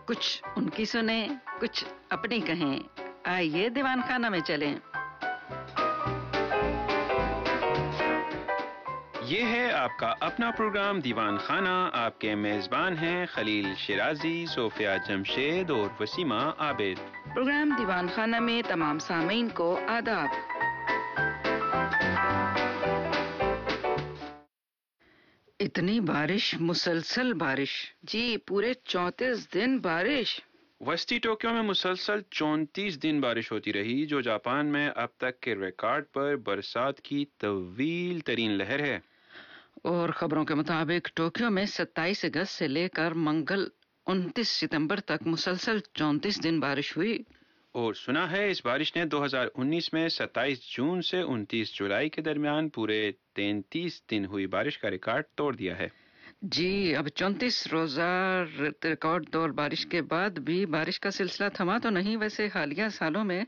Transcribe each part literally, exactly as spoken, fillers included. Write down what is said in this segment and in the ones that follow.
کچھ ان کی سنیں، کچھ اپنی کہیں. آئیے دیوان خانہ میں چلیں. یہ ہے آپ کا اپنا پروگرام دیوان خانہ. آپ کے میزبان ہیں خلیل شیرازی، صوفیہ جمشید اور وسیمہ عابد. پروگرام دیوان خانہ میں تمام سامعین کو آداب. اتنی بارش، مسلسل بارش. جی پورے چونتیس دن بارش. وسطی ٹوکیو میں مسلسل چونتیس دن بارش ہوتی رہی، جو جاپان میں اب تک کے ریکارڈ پر برسات کی طویل ترین لہر ہے. اور خبروں کے مطابق ٹوکیو میں ستائیس اگست سے لے کر منگل انتیس ستمبر تک مسلسل چونتیس دن بارش ہوئی. اور سنا ہے اس بارش نے دو ہزار انیس میں ستائیس جون سے انتیس جولائی کے درمیان پورے تینتیس دن ہوئی بارش کا ریکارڈ توڑ دیا ہے. جی اب چونتیس روزہ ریکارڈ توڑ بارش کے بعد بھی بارش کا سلسلہ تھما تو نہیں. ویسے حالیہ سالوں میں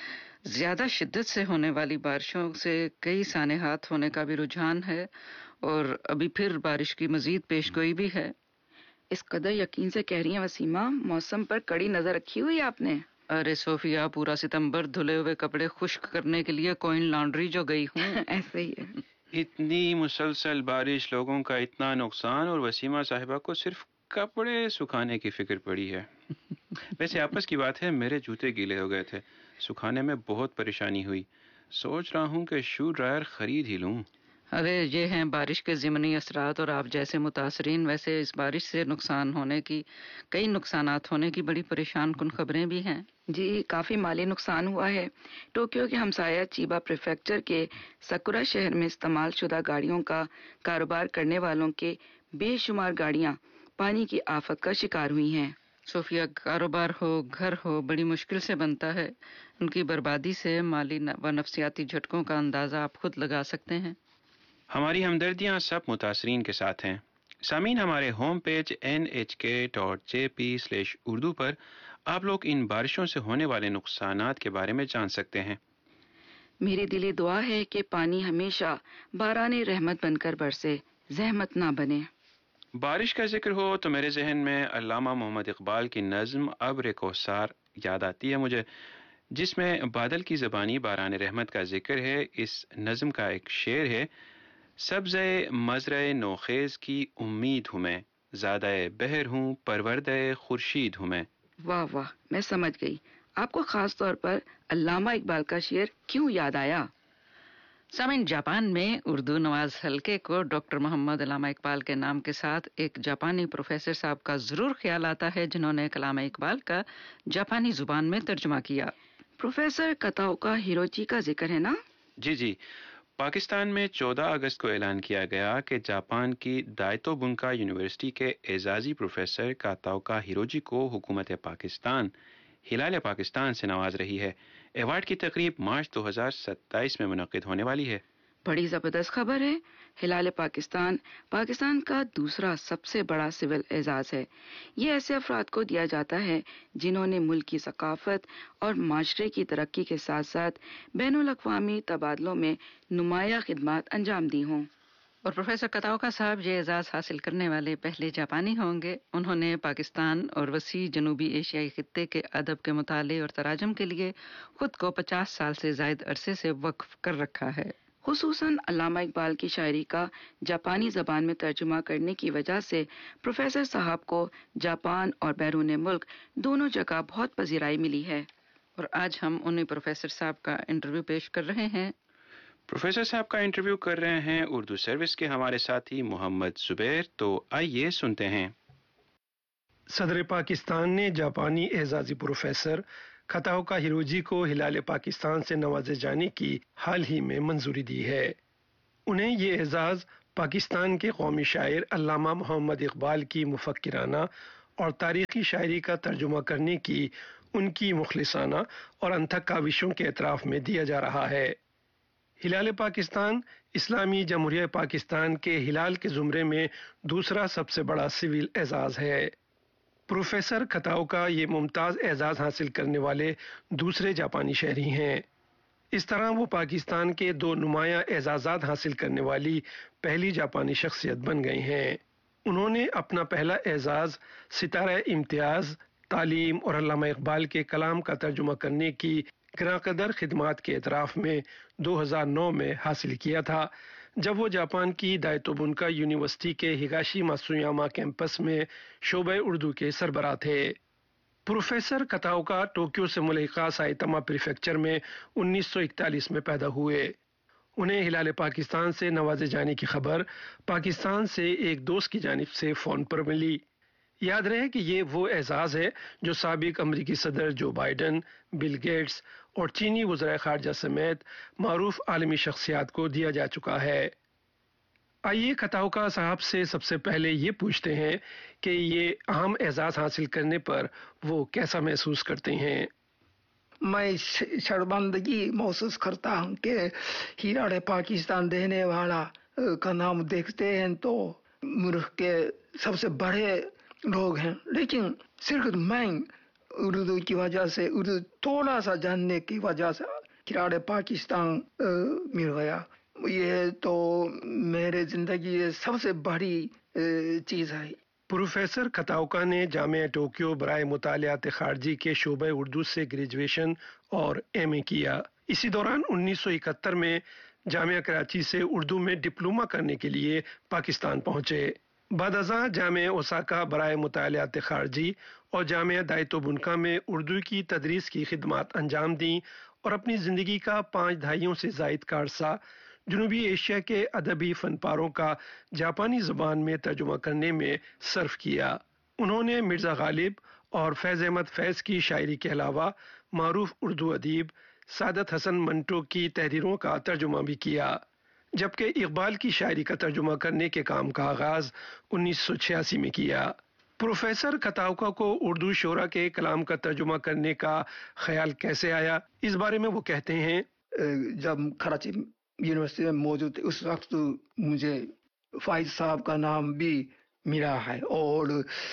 زیادہ شدت سے ہونے والی بارشوں سے کئی سانحات ہونے کا بھی رجحان ہے، اور ابھی پھر بارش کی مزید پیش گوئی بھی ہے. اس قدر یقین سے کہہ رہی ہیں وسیمہ، موسم پر کڑی نظر رکھی ہوئی آپ نے. ارے صوفیہ، پورا ستمبر دھلے ہوئے کپڑے خشک کرنے کے لیے کوئن لانڈری جو گئی ہوں. ایسے ہی ہے. اتنی مسلسل بارش، لوگوں کا اتنا نقصان، اور وسیمہ صاحبہ کو صرف کپڑے سکھانے کی فکر پڑی ہے. ویسے آپس کی بات ہے، میرے جوتے گیلے ہو گئے تھے، سکھانے میں بہت پریشانی ہوئی. سوچ رہا ہوں کہ شو ڈرائر خرید ہی لوں. ارے یہ ہیں بارش کے ضمنی اثرات، اور آپ جیسے متاثرین. ویسے اس بارش سے نقصان ہونے کی، کئی نقصانات ہونے کی بڑی پریشان کن خبریں بھی ہیں. جی کافی مالی نقصان ہوا ہے. ٹوکیو کے ہمسایہ چیبا پریفیکچر کے سکورا شہر میں استعمال شدہ گاڑیوں کا کاروبار کرنے والوں کے بے شمار گاڑیاں پانی کی آفت کا شکار ہوئی ہیں. صوفیہ، کاروبار ہو، گھر ہو، بڑی مشکل سے بنتا ہے. ان کی بربادی سے مالی و نفسیاتی جھٹکوں کا اندازہ آپ خود لگا سکتے ہیں. ہماری ہمدردیاں سب متاثرین کے ساتھ ہیں. سامعین، ہمارے ہوم پیج این ایچ کے dot J P slash Urdu پر آپ لوگ ان بارشوں سے ہونے والے نقصانات کے بارے میں جان سکتے ہیں. میری دلی دعا ہے کہ پانی ہمیشہ باران رحمت بن کر برسے، زحمت نہ بنے. بارش کا ذکر ہو تو میرے ذہن میں علامہ محمد اقبال کی نظم ابر کوثر یاد آتی ہے مجھے، جس میں بادل کی زبانی باران رحمت کا ذکر ہے. اس نظم کا ایک شعر ہے: سبزے مزرعے نوخیز کی امید ہوں میں، زادہ بہر ہوں پروردہ خورشید ہوں میں. واہ واہ، میں سمجھ گئی آپ کو خاص طور پر علامہ اقبال کا شعر کیوں یاد آیا. سامعین، جاپان میں اردو نواز حلقے کو ڈاکٹر محمد علامہ اقبال کے نام کے ساتھ ایک جاپانی پروفیسر صاحب کا ضرور خیال آتا ہے، جنہوں نے علامہ اقبال کا جاپانی زبان میں ترجمہ کیا. پروفیسر کتاوکا ہیروچی کا ذکر ہے نا؟ جی جی، پاکستان میں چودہ اگست کو اعلان کیا گیا کہ جاپان کی دائتو بنکا یونیورسٹی کے اعزازی پروفیسر کاتاوکا ہیروچی کو حکومت پاکستان ہلال پاکستان سے نواز رہی ہے. ایوارڈ کی تقریب مارچ دو ہزار ستائیس میں منعقد ہونے والی ہے. بڑی زبردست خبر ہے. ہلال پاکستان پاکستان کا دوسرا سب سے بڑا سول اعزاز ہے. یہ ایسے افراد کو دیا جاتا ہے جنہوں نے ملک کی ثقافت اور معاشرے کی ترقی کے ساتھ ساتھ بین الاقوامی تبادلوں میں نمایاں خدمات انجام دی ہوں. اور پروفیسر کتاوکا صاحب یہ اعزاز حاصل کرنے والے پہلے جاپانی ہوں گے. انہوں نے پاکستان اور وسیع جنوبی ایشیائی خطے کے ادب کے مطالعے اور تراجم کے لیے خود کو پچاس سال سے زائد عرصے سے وقف کر رکھا ہے. خصوصاً علامہ اقبال کی شاعری کا جاپانی زبان میں ترجمہ کرنے کی وجہ سے پروفیسر صاحب کو جاپان اور بیرون ملک دونوں جگہ بہت پذیرائی ملی ہے. اور آج ہم انہیں پروفیسر صاحب کا انٹرویو پیش کر رہے ہیں. پروفیسر صاحب کا انٹرویو کر رہے ہیں اردو سروس کے ہمارے ساتھی محمد زبیر. تو آئیے سنتے ہیں. صدر پاکستان نے جاپانی اعزازی پروفیسر کتاوکا ہیروچی کو ہلال پاکستان سے نوازے جانے کی حال ہی میں منظوری دی ہے. انہیں یہ اعزاز پاکستان کے قومی شاعر علامہ محمد اقبال کی مفکرانہ اور تاریخی شاعری کا ترجمہ کرنے کی ان کی مخلصانہ اور انتھک کاوشوں کے اعتراف میں دیا جا رہا ہے. ہلال پاکستان اسلامی جمہوریہ پاکستان کے ہلال کے زمرے میں دوسرا سب سے بڑا سول اعزاز ہے. پروفیسر کتاوکا یہ ممتاز اعزاز حاصل کرنے والے دوسرے جاپانی شہری ہیں. اس طرح وہ پاکستان کے دو نمایاں اعزازات حاصل کرنے والی پہلی جاپانی شخصیت بن گئے ہیں. انہوں نے اپنا پہلا اعزاز ستارہ امتیاز تعلیم اور علامہ اقبال کے کلام کا ترجمہ کرنے کی گراں قدر خدمات کے اعتراف میں دو ہزار نو میں حاصل کیا تھا، جب وہ جاپان کی دائتو بنکا یونیورسٹی کے ہگاشی ماتسویاما کیمپس میں شعبہ اردو کے سربراہ تھے۔ پروفیسر کتاؤکا ٹوکیو سے ملحقہ سائتاما پریفیکچر میں انیس سو اکتالیس میں پیدا ہوئے۔ انہیں ہلال پاکستان سے نوازے جانے کی خبر پاکستان سے ایک دوست کی جانب سے فون پر ملی۔ یاد رہے کہ یہ وہ اعزاز ہے جو سابق امریکی صدر جو بائیڈن، بل گیٹس اور چینی وزراء خارجہ سمیت معروف عالمی شخصیات کو دیا جا چکا ہے۔ آئیے کتاؤکا صاحب سے سب سے پہلے یہ پوچھتے ہیں کہ یہ اہم اعزاز حاصل کرنے پر وہ کیسا محسوس کرتے ہیں۔ میں شرمندگی محسوس کرتا ہوں کہ ہلال پاکستان دینے والا کا نام دیکھتے ہیں تو ملک کے سب سے بڑے لوگ ہیں، لیکن صرف میں اردو کی وجہ سے، اردو تھوڑا سا جاننے کی وجہ سے ہلال پاکستان مل گیا۔ یہ تو میرے زندگی سب سے بڑی چیز ہے۔ پروفیسر کتاؤکا نے جامعہ ٹوکیو برائے مطالعات خارجی کے شعبہ اردو سے گریجویشن اور ایم اے کیا۔ اسی دوران انیس سو اکہتر میں جامعہ کراچی سے اردو میں ڈپلومہ کرنے کے لیے پاکستان پہنچے۔ بعد ازاں جامعہ اوساکا برائے مطالعات خارجی اور جامعہ دائتو بنکا میں اردو کی تدریس کی خدمات انجام دیں اور اپنی زندگی کا پانچ دہائیوں سے زائد کا عرصہ جنوبی ایشیا کے ادبی فن پاروں کا جاپانی زبان میں ترجمہ کرنے میں صرف کیا۔ انہوں نے مرزا غالب اور فیض احمد فیض کی شاعری کے علاوہ معروف اردو ادیب سعادت حسن منٹو کی تحریروں کا ترجمہ بھی کیا، جبکہ اقبال کی شاعری کا ترجمہ کرنے کے کام کا آغاز انیس سو چھیاسی میں کیا۔ پروفیسر کتاؤکا کو اردو شعراء کے کلام کا ترجمہ کرنے کا خیال کیسے آیا، اس بارے میں وہ کہتے ہیں۔ جب کراچی یونیورسٹی میں موجود تھے اس وقت مجھے فائز صاحب کا نام بھی ملا ہے، اور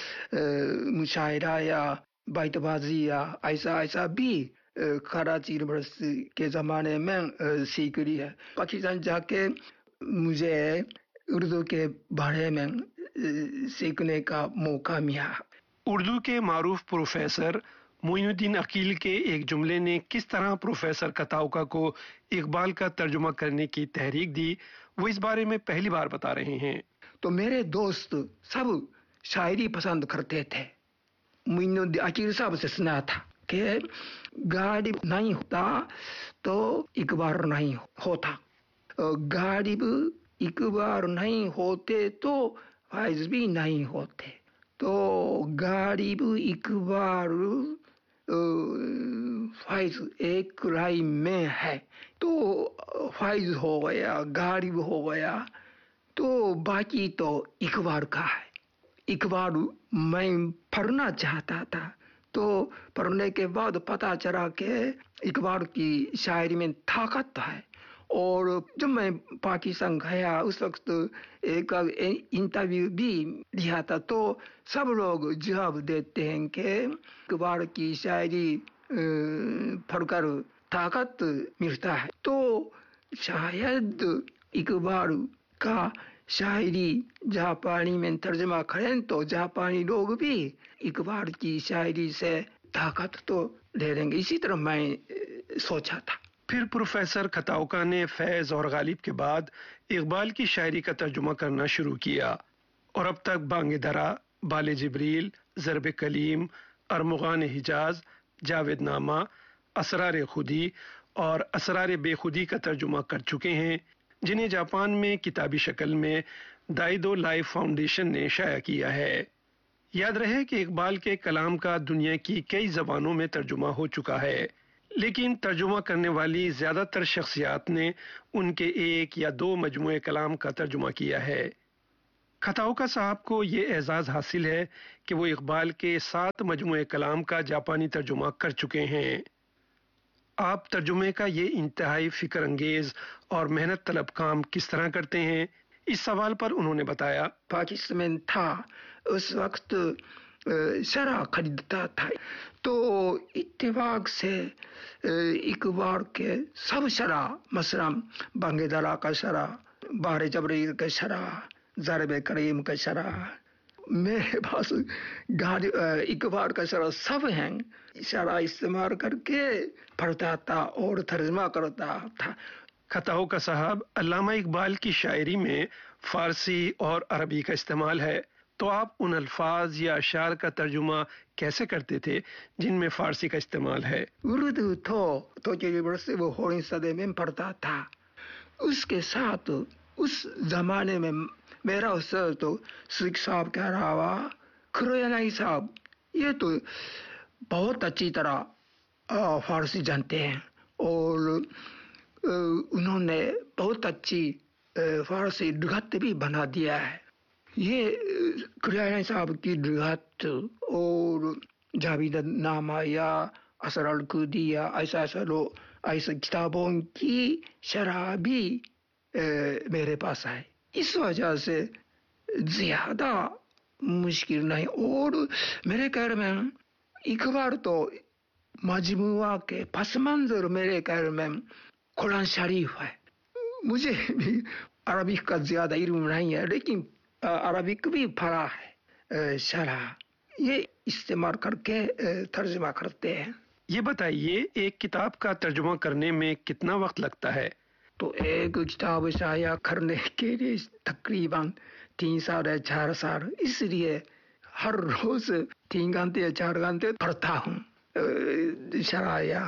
مشاعرہ یا بیت بازی یا ایسا ایسا بھی کراچی یونیورسٹی کے زمانے میں سیکھ لی ہے۔ پاکستان جا کے مجھے اردو کے بارے میں سیکھنے کا موقع ملا۔ اردو کے معروف پروفیسر معین الدین عقیل کے ایک جملے نے کس طرح پروفیسر کتاؤکا کو اقبال کا ترجمہ کرنے کی تحریک دی، وہ اس بارے میں پہلی بار بتا رہے ہیں۔ تو میرے دوست سب شاعری پسند کرتے تھے۔ معین الدین عقیل صاحب سے سنا تھا کہ غالب نہیں ہوتا تو اقبال نہیں ہوتا، غالب اقبال نہیں ہوتے تو فائز بھی نہیں ہوتے، تو غالب اقبال فائز ایک لائن میں ہے، تو فائز ہو گیا، غالب ہو گیا، تو باقی تو اقبال کا ہے۔ اقبال میں پڑھنا چاہتا تھا، تو پڑھنے کے بعد پتہ چلا کہ اقبال کی شاعری میں طاقت ہے، اور جب میں پاکستان گیا اس وقت ایک انٹرویو بھی لیا تھا، تو سب لوگ جواب دیتے ہیں کہ اقبال کی شاعری پڑھ کر طاقت ملتا ہے، تو شاید اقبال کا شاعری جاپانی میں ترجمہ کریں تو جاپانی لوگ بھی اقبال کی شاعری سے طاقت تو لے لیں گے، اسی طرح میں سوچا تھا۔ پھر پروفیسر کتاؤکا نے فیض اور غالب کے بعد اقبال کی شاعری کا ترجمہ کرنا شروع کیا، اور اب تک بانگ درا، بال جبریل، ضرب کلیم، ارمغان حجاز، جاوید نامہ، اسرار خودی اور اسرار بے خودی کا ترجمہ کر چکے ہیں، جنہیں جاپان میں کتابی شکل میں دائیدو لائف فاؤنڈیشن نے شائع کیا ہے۔ یاد رہے کہ اقبال کے کلام کا دنیا کی کئی زبانوں میں ترجمہ ہو چکا ہے، لیکن ترجمہ کرنے والی زیادہ تر شخصیات نے ان کے ایک یا دو مجموعے کلام کا ترجمہ کیا ہے۔ کتاؤکا صاحب کو یہ اعزاز حاصل ہے کہ وہ اقبال کے سات مجموعے کلام کا جاپانی ترجمہ کر چکے ہیں۔ آپ ترجمے کا یہ انتہائی فکر انگیز اور محنت طلب کام کس طرح کرتے ہیں؟ اس سوال پر انہوں نے بتایا، پاکستان میں تھا اس وقت شرح خریدتا تھا، تو اتفاق سے اقبال کے سب شرح، مثلا بانگ درا کا شرح، بار جبریل کا شرح، ضرب کریم کا شرح، میرے پاس گاڑی اقبال کا شرح سب ہیں، شرح استعمال کر کے پڑھتا تھا اور ترجمہ کرتا تھا۔ خطاؤ کا صاحب، علامہ اقبال کی شاعری میں فارسی اور عربی کا استعمال ہے، تو آپ ان الفاظ یا اشعار کا ترجمہ کیسے کرتے تھے جن میں فارسی کا استعمال ہے؟ اردو تو ٹوکیو یونیورسٹی وہ ہورن صدے میں پڑھتا تھا، اس کے ساتھ اس زمانے میں میرا استاد تو سکھ صاحب کے علاوہ کھروینائی صاحب، یہ تو بہت اچھی طرح فارسی جانتے ہیں اور انہوں نے بہت اچھی فارسی لغت بھی بنا دیا ہے۔ یہ کھروینائی صاحب کی لغت اور جاوید نامہ یا اثر القدی یا ایسا ایسا لو ایسے کتابوں کی شرح بھی میرے پاس ہے، اس وجہ سے زیادہ مشکل نہیں۔ اور میرے خیال میں اقبال تو مجموعہ کے پس منظر میرے خیال میں قرآن شریف ہے۔ مجھے بھی عربک کا زیادہ علم نہیں ہے، لیکن عربک بھی پڑھا ہے، شرح یہ استعمال کر کے ترجمہ کرتے ہیں۔ یہ بتائیے ایک کتاب کا ترجمہ کرنے میں کتنا وقت لگتا ہے؟ تو ایک کتاب شائع کرنے کے لیے تقریباً تین سال یا چار سال، اس لیے ہر روز تین گھنٹے یا چار گھنٹے پڑھتا ہوں شرح یا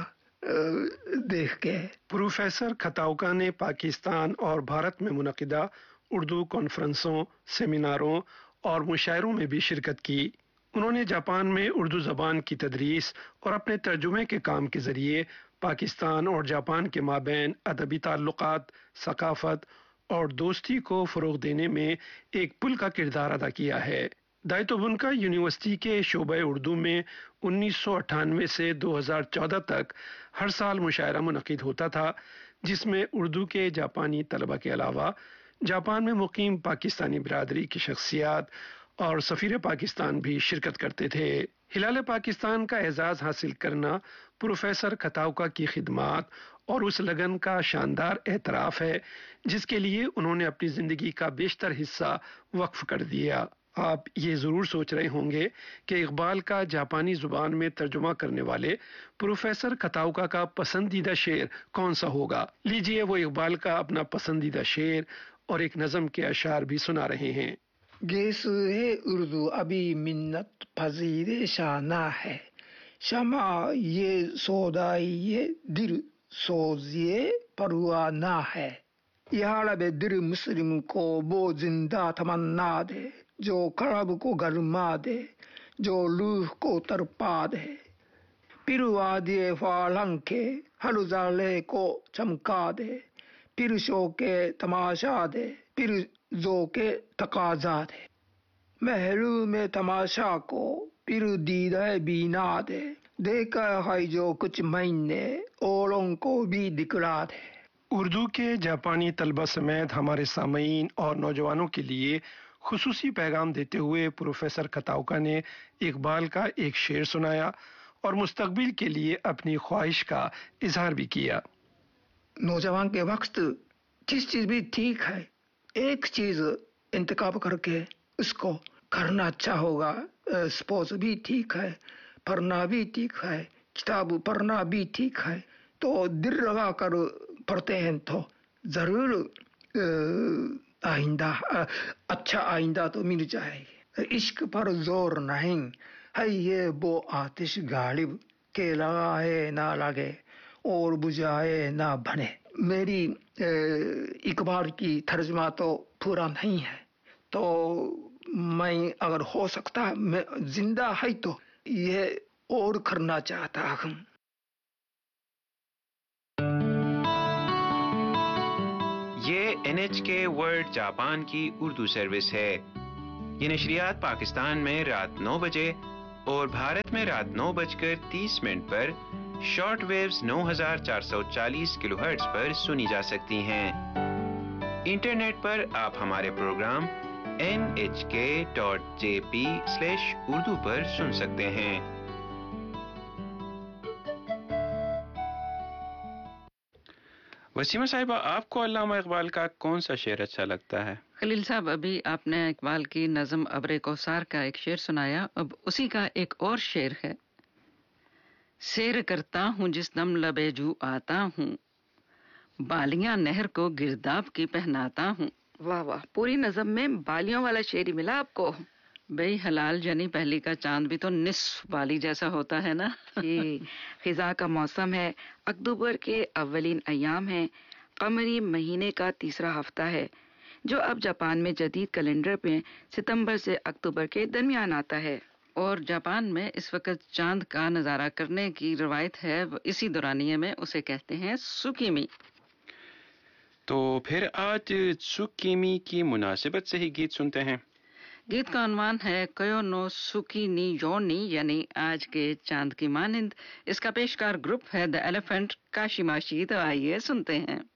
دیکھ کے۔ پروفیسر کھتاؤکا نے پاکستان اور بھارت میں منعقدہ اردو کانفرنسوں، سیمیناروں اور مشاعروں میں بھی شرکت کی۔ انہوں نے جاپان میں اردو زبان کی تدریس اور اپنے ترجمے کے کام کے ذریعے پاکستان اور جاپان کے مابین ادبی تعلقات، ثقافت اور دوستی کو فروغ دینے میں ایک پل کا کردار ادا کیا ہے۔ دائتو بنکا یونیورسٹی کے شعبہ اردو میں انیس سو اٹھانوے سے دو ہزار چودہ تک ہر سال مشاعرہ منعقد ہوتا تھا، جس میں اردو کے جاپانی طلبہ کے علاوہ جاپان میں مقیم پاکستانی برادری کی شخصیات اور سفیر پاکستان بھی شرکت کرتے تھے۔ ہلال پاکستان کا اعزاز حاصل کرنا پروفیسر کھتاؤکا کی خدمات اور اس لگن کا شاندار اعتراف ہے جس کے لیے انہوں نے اپنی زندگی کا بیشتر حصہ وقف کر دیا۔ آپ یہ ضرور سوچ رہے ہوں گے کہ اقبال کا جاپانی زبان میں ترجمہ کرنے والے پروفیسر کھتاؤکا کا پسندیدہ شعر کون سا ہوگا؟ لیجئے وہ اقبال کا اپنا پسندیدہ شعر اور ایک نظم کے اشعار بھی سنا رہے ہیں۔ گیسو ہے اردو ابھی منت پذیر شانہ ہے، شمع یہ سودائی یہ دل سوز یہ پروانہ ہے، یہ عالم دل مسلم کو وہ زندہ تمنا دے جو قلب کو گرما دے، جو روح کو تڑپا دے، پھر وادی فالنگ کے ہر ذرے کو چمکا دے، پھر شو کے تماشا دے، پھر ذوق کے تقاضا دے، محروم میں تماشا کو پھر دیدہ بینا دے، دیکھا ہے جو کچھ میں نے اوروں کو بھی دکھلا دے۔ اردو کے جاپانی طلبہ سمیت ہمارے سامعین اور نوجوانوں کے لیے خصوصی پیغام دیتے ہوئے پروفیسر کھتاؤکا نے اقبال کا ایک شعر سنایا اور مستقبل کے لیے اپنی خواہش کا اظہار بھی کیا۔ نوجوان کے وقت جس چیز بھی ٹھیک ہے، ایک چیز انتخاب کر کے اس کو کرنا اچھا ہوگا۔ سپورٹس بھی ٹھیک ہے، پڑھنا بھی ٹھیک ہے، کتاب پڑھنا بھی ٹھیک ہے، تو دل لگا کر پڑھتے ہیں تو ضرور آئندہ اچھا آئندہ تو مل جائے گی۔ عشق پر زور نہیں ہے یہ وہ آتش غالب کہ لگائے نہ لگے اور بجھائے نہ بنے۔ میری اقبال کی ترجمہ تو پورا نہیں ہے، تو میں اگر ہو سکتا میں زندہ ہے تو یہ اور کرنا چاہتا ہوں۔ یہ این ایچ کے ورلڈ جاپان کی اردو سروس ہے۔ یہ نشریات پاکستان میں رات نو بجے اور بھارت میں رات نو بج کر تیس منٹ پر شارٹ ویوز نو ہزار چار سو چالیس کلو ہرٹز پر سنی جا سکتی ہیں۔ انٹرنیٹ پر آپ ہمارے پروگرام این ایچ کے dot J P slash Urdu پر سن سکتے ہیں۔ وسیمہ صاحبہ، آپ کو علامہ اقبال کا کون سا شعر اچھا لگتا ہے؟ خلیل صاحب، ابھی آپ نے اقبال کی نظم ابر کوثر کا ایک شعر سنایا، اب اسی کا ایک اور شعر ہے۔ سیر کرتا ہوں جس دم لبے جو آتا ہوں، بالیاں نہر کو گرداب کی پہناتا ہوں۔ واہ واہ، پوری نظم میں بالیوں والا شعر ہی ملا آپ کو۔ بھئی حلال جنی پہلی کا چاند بھی تو نصف بالی جیسا ہوتا ہے نا۔ جی، خزاں کا موسم ہے، اکتوبر کے اولین ایام ہیں، قمری مہینے کا تیسرا ہفتہ ہے، جو اب جاپان میں جدید کیلنڈر میں ستمبر سے اکتوبر کے درمیان آتا ہے۔ اور جاپان میں اس وقت چاند کا نظارہ کرنے کی روایت ہے، اسی دورانیے میں اسے کہتے ہیں سوکیمی۔ تو پھر آج سوکیمی کی مناسبت سے ہی گیت سنتے ہیں۔ گیت کا عنوان ہے کیو نو سوکی نی یونی، یعنی آج کے چاند کی مانند۔ اس کا پیشکار گروپ ہے دی ایلیفنٹ کاشیماشی، تو آئیے سنتے ہیں۔